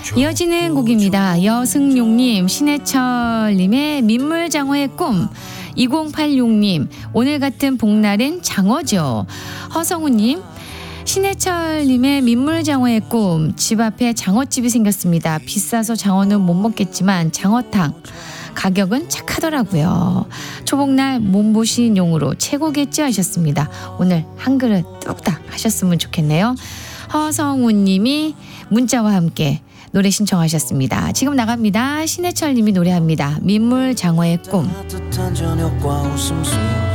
이어지는 곡입니다. 여승용님, 신해철님의 민물장어의 꿈. 2086님, 오늘 같은 복날엔 장어죠. 허성우님, 신해철님의 민물장어의 꿈. 집 앞에 장어집이 생겼습니다. 비싸서 장어는 못 먹겠지만 장어탕 가격은 착하더라고요. 초복날 몸보신용으로 최고겠지 하셨습니다. 오늘 한 그릇 뚝딱 하셨으면 좋겠네요. 허성우님이 문자와 함께 노래 신청하셨습니다. 지금 나갑니다. 신해철님이 노래합니다. 민물장어의 꿈. 따뜻한 저녁과 웃음소리